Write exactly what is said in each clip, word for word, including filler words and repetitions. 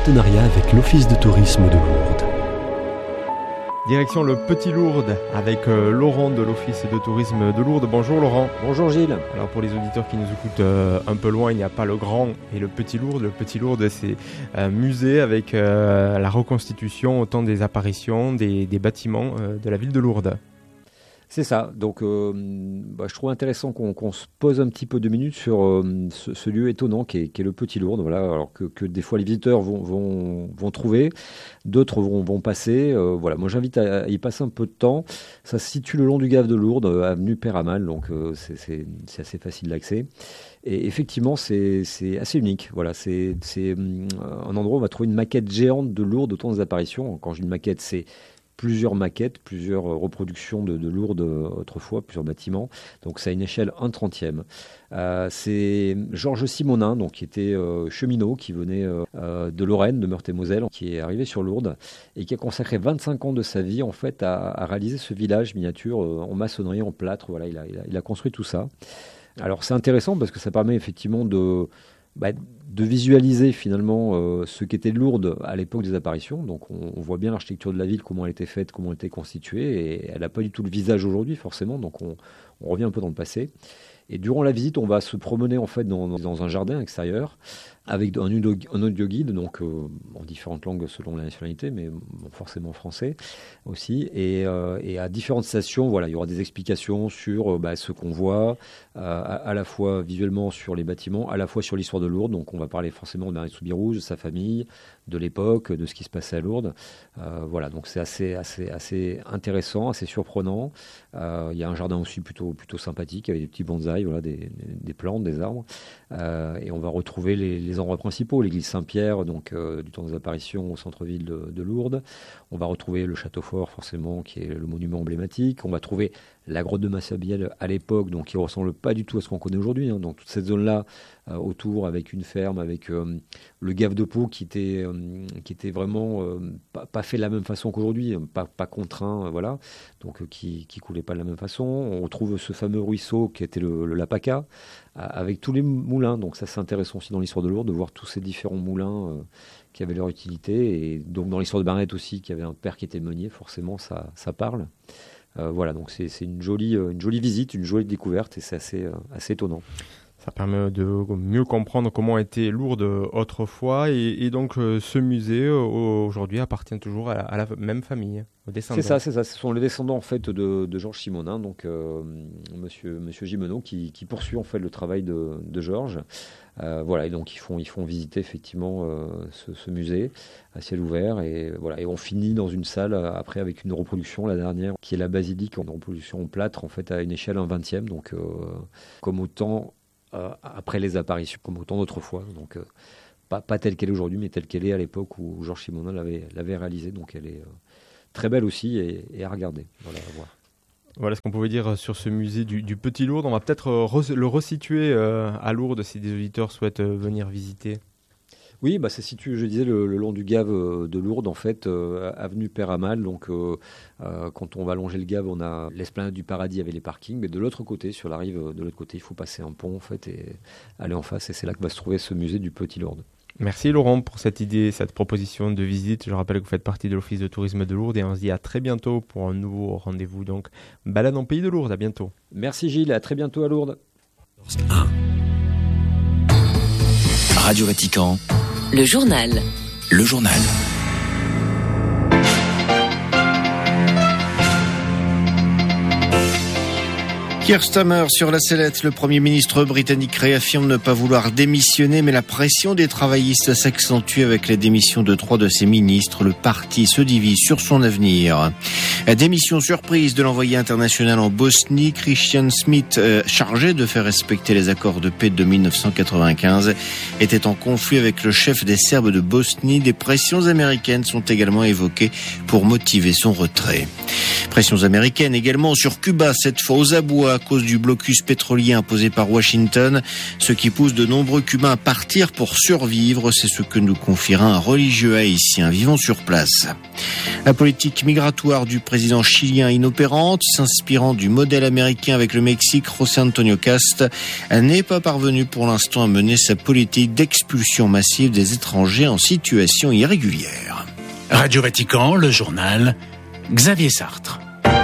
partenariat avec l'Office de tourisme de Lourdes. Direction le Petit Lourdes avec euh, Laurent de l'Office de tourisme de Lourdes. Bonjour Laurent. Bonjour Gilles. Alors pour les auditeurs qui nous écoutent euh, un peu loin, il n'y a pas le Grand et le Petit Lourdes. Le Petit Lourdes, c'est un musée avec euh, la reconstitution autant des apparitions des, des bâtiments euh, de la ville de Lourdes. C'est ça, donc euh, bah, je trouve intéressant qu'on, qu'on se pose un petit peu deux minutes sur euh, ce, ce lieu étonnant qui est, qui est le Petit Lourdes, voilà, alors que, que des fois les visiteurs vont, vont, vont trouver, d'autres vont, vont passer. Euh, voilà, moi j'invite à, à y passer un peu de temps. Ça se situe le long du Gave de Lourdes, avenue Peyramal, donc euh, c'est, c'est, c'est assez facile d'accès. Et effectivement, c'est, c'est assez unique. Voilà, c'est, c'est un endroit où on va trouver une maquette géante de Lourdes, autant des apparitions. Quand je dis une maquette, c'est plusieurs maquettes, plusieurs reproductions de, de Lourdes autrefois, plusieurs bâtiments. Donc, c'est à une échelle un trentième. Euh, c'est Georges Simonin, donc, qui était euh, cheminot, qui venait euh, de Lorraine, de Meurthe-et-Moselle, qui est arrivé sur Lourdes et qui a consacré vingt-cinq ans de sa vie, en fait, à, à réaliser ce village miniature euh, en maçonnerie, en plâtre. Voilà, il a, il a, il a construit tout ça. Alors, c'est intéressant parce que ça permet effectivement de... Bah, de visualiser finalement euh, ce qu'était Lourdes à l'époque des apparitions. Donc on, on voit bien l'architecture de la ville, comment elle était faite, comment elle était constituée, et elle n'a pas du tout le visage aujourd'hui forcément, donc on, on revient un peu dans le passé. Et durant la visite, on va se promener en fait dans, dans un jardin extérieur avec un, un audio guide, donc euh, en différentes langues selon la nationalité, mais bon, forcément français aussi. Et, euh, et à différentes stations, voilà, il y aura des explications sur euh, bah, ce qu'on voit, euh, à, à la fois visuellement sur les bâtiments, à la fois sur l'histoire de Lourdes. Donc on va parler forcément d'Henri Soubirous, de sa famille, de l'époque, de ce qui se passait à Lourdes. Euh, voilà, donc c'est assez, assez, assez intéressant, assez surprenant. Euh, il y a un jardin aussi plutôt, plutôt sympathique avec des petits bonsaïs, voilà, des, des plantes, des arbres. Euh, et on va retrouver les, les endroits principaux, l'église Saint-Pierre, donc euh, du temps des apparitions au centre-ville de, de Lourdes. On va retrouver le château fort, forcément, qui est le monument emblématique. On va trouver la grotte de Massabielle à l'époque, donc qui ne ressemble pas du tout à ce qu'on connaît aujourd'hui. Hein. Donc toute cette zone-là euh, autour, avec une ferme, avec euh, le Gave de Pau qui était, euh, qui était vraiment euh, pas, pas fait de la même façon qu'aujourd'hui, pas, pas contraint, euh, voilà, donc euh, qui ne coulait pas de la même façon. On retrouve ce fameux ruisseau qui était le, le Lapaca, euh, avec tous les moulins. Donc ça, c'est intéressant aussi dans l'histoire de Lourdes de voir tous ces différents moulins euh, qui avaient leur utilité. Et donc dans l'histoire de Bernette aussi, qui avait un père qui était meunier, forcément ça, ça parle. Euh, voilà, donc c'est, c'est une, jolie, une jolie visite, une jolie découverte, et c'est assez, euh, assez étonnant. Ça permet de mieux comprendre comment était Lourdes autrefois, et, et donc euh, ce musée euh, aujourd'hui appartient toujours à la, à la même famille, aux descendants. C'est ça, c'est ça. Ce sont les descendants en fait de, de Georges Simonin, donc euh, Monsieur Monsieur Gimeno, qui, qui poursuit en fait le travail de, de Georges. Euh, voilà, et donc ils font ils font visiter effectivement euh, ce, ce musée à ciel ouvert, et voilà, et on finit dans une salle après avec une reproduction, la dernière, qui est la basilique en reproduction en plâtre, en fait à une échelle un vingtième, donc euh, comme autant euh, après les apparitions, comme autant d'autres fois, donc euh, pas pas telle qu'elle est aujourd'hui, mais telle qu'elle est à l'époque où Georges Simonin l'avait l'avait réalisée. Donc elle est euh, très belle aussi, et, et à regarder, voilà, à voir. Voilà ce qu'on pouvait dire sur ce musée du, du Petit Lourdes. On va peut-être re, le resituer euh, à Lourdes si des auditeurs souhaitent euh, venir visiter. Oui, bah, ça se situe, je disais, le, le long du Gave de Lourdes, en fait, euh, avenue Peyramal. Donc, euh, euh, quand on va longer le Gave, on a l'esplanade du Paradis avec les parkings. Mais de l'autre côté, sur la rive de l'autre côté, il faut passer un pont, en fait, et aller en face. Et c'est là que va se trouver ce musée du Petit Lourdes. Merci Laurent pour cette idée, cette proposition de visite. Je rappelle que vous faites partie de l'Office de tourisme de Lourdes, et on se dit à très bientôt pour un nouveau rendez-vous. Donc, balade en pays de Lourdes, à bientôt. Merci Gilles, à très bientôt à Lourdes. un Radio Vatican. Le journal. Le journal. Keir Starmer sur la sellette, le Premier ministre britannique réaffirme ne pas vouloir démissionner, mais la pression des travaillistes s'accentue avec la démission de trois de ses ministres. Le parti se divise sur son avenir. La démission surprise de l'envoyé international en Bosnie, Christian Smith, euh, chargé de faire respecter les accords de paix de dix-neuf cent quatre-vingt-quinze, était en conflit avec le chef des Serbes de Bosnie. Des pressions américaines sont également évoquées pour motiver son retrait. Pressions américaines également sur Cuba, cette fois aux abois. à cause du blocus pétrolier imposé par Washington, ce qui pousse de nombreux Cubains à partir pour survivre. C'est ce que nous confiera un religieux haïtien vivant sur place. La politique migratoire du président chilien inopérante, s'inspirant du modèle américain avec le Mexique, José Antonio Cast n'est pas parvenu pour l'instant à mener sa politique d'expulsion massive des étrangers en situation irrégulière. Radio Vatican, le journal, Xavier Sartre.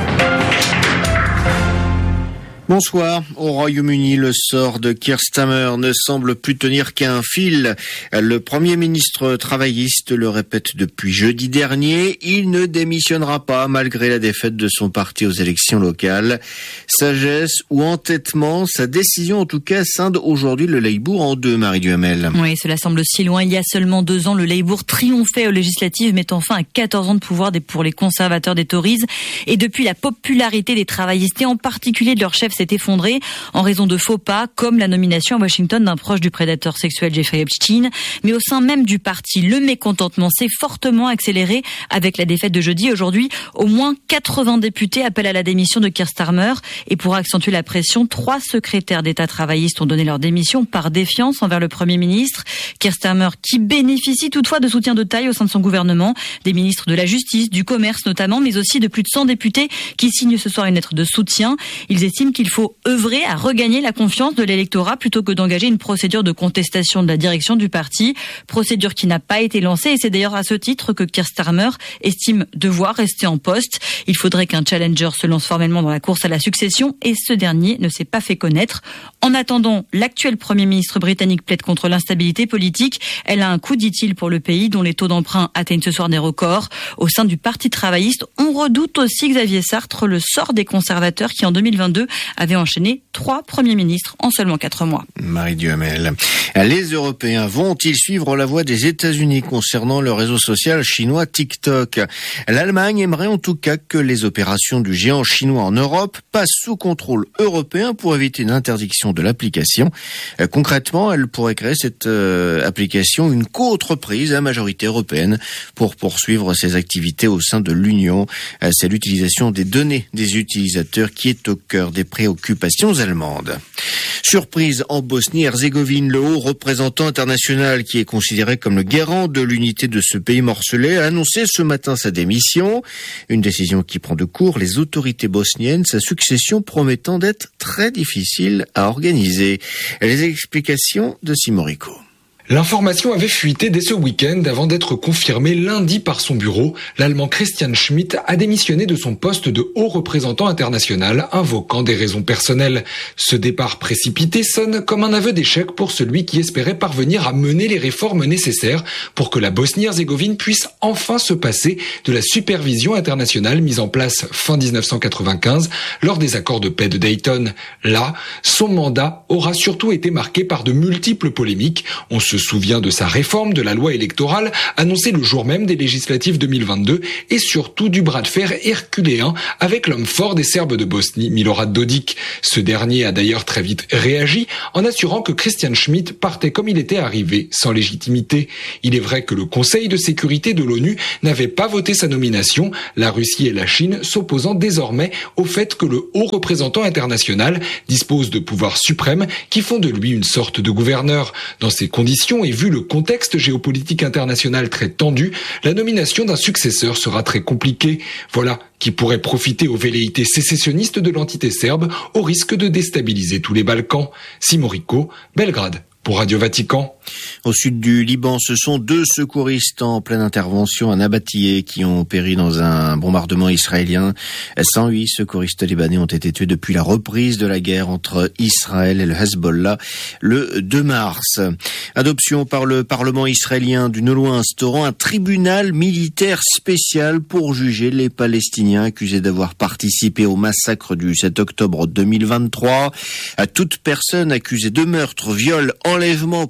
Bonsoir. Au Royaume-Uni, le sort de Keir Starmer ne semble plus tenir qu'à un fil. Le Premier ministre travailliste le répète depuis jeudi dernier. Il ne démissionnera pas malgré la défaite de son parti aux élections locales. Sagesse ou entêtement, sa décision en tout cas scinde aujourd'hui le Labour en deux, Marie Duhamel. Oui, cela semble si loin. Il y a seulement deux ans, le Labour triomphait aux législatives, mettant fin à quatorze ans de pouvoir pour les conservateurs des Tories. Et depuis, la popularité des travaillistes et en particulier de leur chef s'est effondré en raison de faux pas, comme la nomination à Washington d'un proche du prédateur sexuel Jeffrey Epstein. Mais au sein même du parti, le mécontentement s'est fortement accéléré avec la défaite de jeudi. Aujourd'hui, au moins quatre-vingts députés appellent à la démission de Keir Starmer. Et pour accentuer la pression, trois secrétaires d'État travaillistes ont donné leur démission par défiance envers le Premier ministre. Keir Starmer, qui bénéficie toutefois de soutien de taille au sein de son gouvernement, des ministres de la Justice, du Commerce notamment, mais aussi de plus de cent députés qui signent ce soir une lettre de soutien. Ils estiment qu'il Il faut œuvrer à regagner la confiance de l'électorat plutôt que d'engager une procédure de contestation de la direction du parti, procédure qui n'a pas été lancée et c'est d'ailleurs à ce titre que Keir Starmer estime devoir rester en poste. Il faudrait qu'un challenger se lance formellement dans la course à la succession et ce dernier ne s'est pas fait connaître. En attendant, l'actuel Premier ministre britannique plaide contre l'instabilité politique. Elle a un coût, dit-il, pour le pays dont les taux d'emprunt atteignent ce soir des records. Au sein du Parti travailliste, on redoute aussi, Xavier Sartre, le sort des conservateurs qui en deux mille vingt-deux avait enchaîné trois premiers ministres en seulement quatre mois. Marie Duhamel. Les Européens vont-ils suivre la voie des États-Unis concernant le réseau social chinois TikTok? L'Allemagne aimerait en tout cas que les opérations du géant chinois en Europe passent sous contrôle européen pour éviter une interdiction de l'application. Concrètement, elle pourrait créer cette euh, application une co-entreprise à majorité européenne pour poursuivre ses activités au sein de l'Union. C'est l'utilisation des données des utilisateurs qui est au cœur des préoccupations allemandes. Surprise en Bosnie-Herzégovine, le haut représentant international qui est considéré comme le garant de l'unité de ce pays morcelé a annoncé ce matin sa démission. Une décision qui prend de court les autorités bosniennes, sa succession promettant d'être très difficile à organiser. Les explications de Simon Rico. L'information avait fuité dès ce week-end avant d'être confirmée lundi par son bureau. L'Allemand Christian Schmidt a démissionné de son poste de haut représentant international, invoquant des raisons personnelles. Ce départ précipité sonne comme un aveu d'échec pour celui qui espérait parvenir à mener les réformes nécessaires pour que la Bosnie-Herzégovine puisse enfin se passer de la supervision internationale mise en place fin dix-neuf cent quatre-vingt-quinze lors des accords de paix de Dayton. Là, son mandat aura surtout été marqué par de multiples polémiques. On se souvient de sa réforme de la loi électorale annoncée le jour même des législatives deux mille vingt-deux et surtout du bras de fer herculéen avec l'homme fort des Serbes de Bosnie, Milorad Dodik. Ce dernier a d'ailleurs très vite réagi en assurant que Christian Schmidt partait comme il était arrivé, sans légitimité. Il est vrai que le Conseil de sécurité de l'ONU n'avait pas voté sa nomination, la Russie et la Chine s'opposant désormais au fait que le haut représentant international dispose de pouvoirs suprêmes qui font de lui une sorte de gouverneur. Dans ces conditions, et vu le contexte géopolitique international très tendu, la nomination d'un successeur sera très compliquée. Voilà qui pourrait profiter aux velléités sécessionnistes de l'entité serbe au risque de déstabiliser tous les Balkans. Simon Rico, Belgrade. Pour Radio Vatican. Au sud du Liban, ce sont deux secouristes en pleine intervention à Nabatiyeh qui ont péri dans un bombardement israélien. cent huit secouristes libanais ont été tués depuis la reprise de la guerre entre Israël et le Hezbollah le deux mars. Adoption par le Parlement israélien d'une loi instaurant un tribunal militaire spécial pour juger les Palestiniens accusés d'avoir participé au massacre du sept octobre deux mille vingt-trois. À toute personne accusée de meurtre, viol, enlèvement, pillage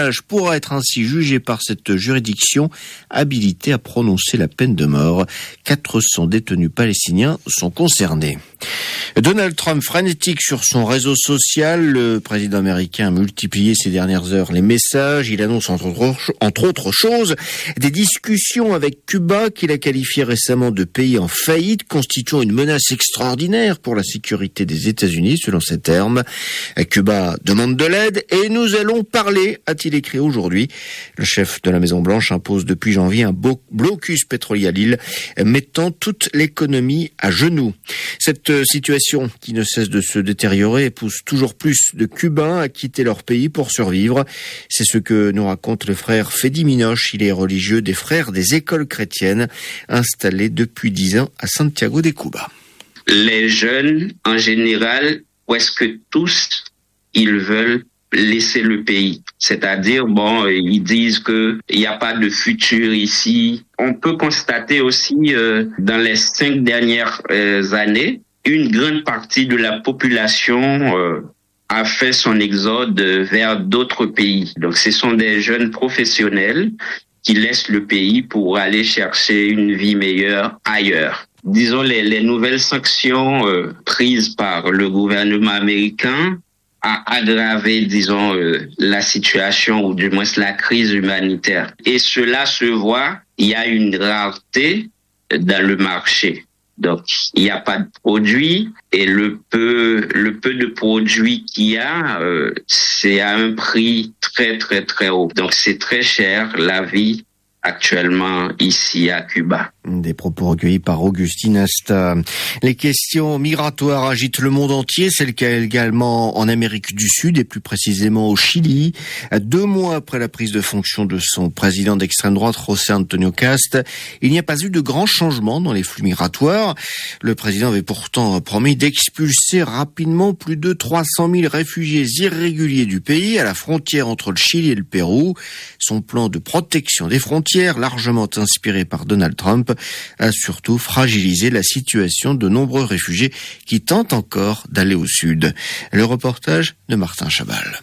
ménage pourra être ainsi jugé par cette juridiction habilitée à prononcer la peine de mort. quatre cents détenus palestiniens sont concernés. Donald Trump frénétique sur son réseau social. Le président américain a multiplié ces dernières heures les messages. Il annonce entre autres, entre autres choses des discussions avec Cuba qu'il a qualifié récemment de pays en faillite, constituant une menace extraordinaire pour la sécurité des États-Unis, selon ses termes. Cuba demande de l'aide et nous allons parler, a-t-il écrit aujourd'hui. Le chef de la Maison-Blanche impose depuis janvier un blocus pétrolier à l'île, mettant toute l'économie à genoux. Cette situation qui ne cesse de se détériorer pousse toujours plus de Cubains à quitter leur pays pour survivre. C'est ce que nous raconte le frère Fedi Minoche. Il est religieux des frères des écoles chrétiennes, installé depuis dix ans à Santiago de Cuba. Les jeunes, en général, presque tous, ils veulent laisser le pays. C'est-à-dire, bon, ils disent que il n'y a pas de futur ici. On peut constater aussi, euh, dans les cinq dernières euh, années, une grande partie de la population euh, a fait son exode vers d'autres pays. Donc, ce sont des jeunes professionnels qui laissent le pays pour aller chercher une vie meilleure ailleurs. Disons, les, les nouvelles sanctions euh, prises par le gouvernement américain a aggravé, disons, euh, la situation ou du moins la crise humanitaire. Et cela se voit, il y a une rareté dans le marché. Donc, il n'y a pas de produits et le peu, le peu de produits qu'il y a, euh, c'est à un prix très, très, très haut. Donc, c'est très cher, la vie actuellement ici à Cuba. Des propos recueillis par Augustine Asta. Les questions migratoires agitent le monde entier, celles qu'il y a également en Amérique du Sud et plus précisément au Chili. Deux mois après la prise de fonction de son président d'extrême droite, José Antonio Cast, il n'y a pas eu de grands changements dans les flux migratoires. Le président avait pourtant promis d'expulser rapidement plus de trois cent mille réfugiés irréguliers du pays à la frontière entre le Chili et le Pérou. Son plan de protection des frontières, largement inspiré par Donald Trump, a surtout fragilisé la situation de nombreux réfugiés qui tentent encore d'aller au sud. Le reportage de Martin Chabal.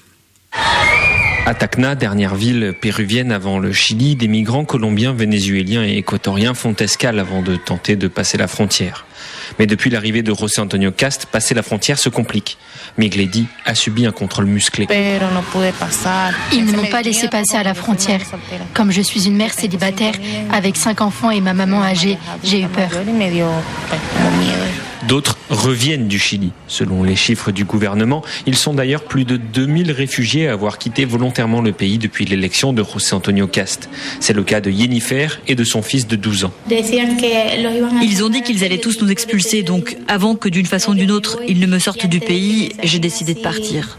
À Tacna, dernière ville péruvienne avant le Chili, des migrants colombiens, vénézuéliens et équatoriens font escale avant de tenter de passer la frontière. Mais depuis l'arrivée de José Antonio Cast, passer la frontière se complique. Migledi a subi un contrôle musclé. Ils ne m'ont pas laissé passer à la frontière. Comme je suis une mère célibataire avec cinq enfants et ma maman âgée, j'ai eu peur. D'autres reviennent du Chili. Selon les chiffres du gouvernement, ils sont d'ailleurs plus de deux mille réfugiés à avoir quitté volontairement le pays depuis l'élection de José Antonio Cast. C'est le cas de Yennifer et de son fils de douze ans. Ils ont dit qu'ils allaient tous nous expulser, donc avant que d'une façon ou d'une autre, ils ne me sortent du pays, j'ai décidé de partir.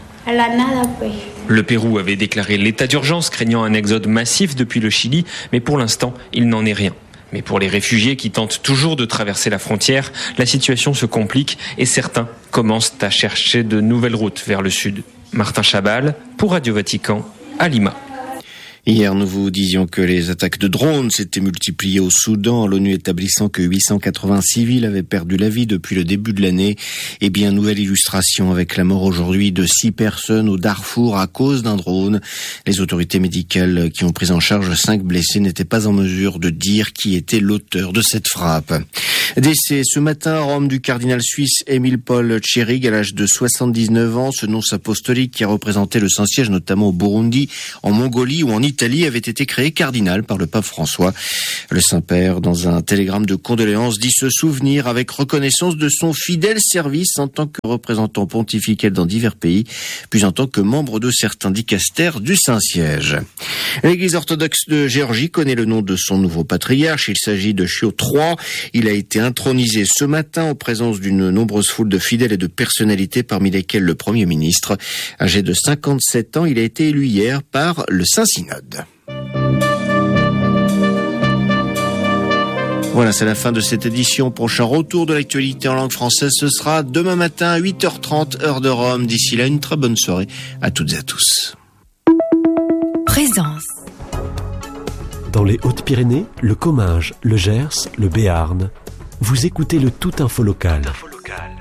Le Pérou avait déclaré l'état d'urgence, craignant un exode massif depuis le Chili, mais pour l'instant, il n'en est rien. Mais pour les réfugiés qui tentent toujours de traverser la frontière, la situation se complique et certains commencent à chercher de nouvelles routes vers le sud. Martin Chabal, pour Radio Vatican, à Lima. Hier, nous vous disions que les attaques de drones s'étaient multipliées au Soudan, l'ONU établissant que huit cent quatre-vingts civils avaient perdu la vie depuis le début de l'année. Eh bien, nouvelle illustration avec la mort aujourd'hui de six personnes au Darfour à cause d'un drone. Les autorités médicales qui ont pris en charge cinq blessés n'étaient pas en mesure de dire qui était l'auteur de cette frappe. Décès ce matin à Rome du cardinal suisse Émile Paul Tchérig à l'âge de soixante-dix-neuf ans. Ce nonce apostolique qui a représenté le Saint-Siège notamment au Burundi, en Mongolie ou en Italie avait été créé cardinal par le pape François. Le Saint-Père, dans un télégramme de condoléances, dit se souvenir avec reconnaissance de son fidèle service en tant que représentant pontifical dans divers pays, puis en tant que membre de certains dicastères du Saint-Siège. L'Église orthodoxe de Géorgie connaît le nom de son nouveau patriarche. Il s'agit de Chio trois. Il a été intronisé ce matin en présence d'une nombreuse foule de fidèles et de personnalités, parmi lesquelles le Premier ministre. Âgé de cinquante-sept ans, il a été élu hier par le Saint-Synode. Voilà, c'est la fin de cette édition. Prochain retour de l'actualité en langue française, ce sera demain matin à huit heures trente, heure de Rome. D'ici là, une très bonne soirée à toutes et à tous. Présence. Dans les Hautes-Pyrénées, le Comminges, le Gers, le Béarn, vous écoutez le Tout Info Local. Tout Info Local.